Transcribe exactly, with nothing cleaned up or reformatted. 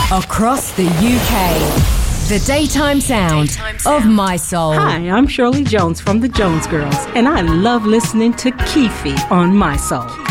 Across the U K. The daytime sound, daytime sound of My Soul. Hi, I'm Shirley Jones from the Jones Girls, and I love listening to Keefe on My Soul.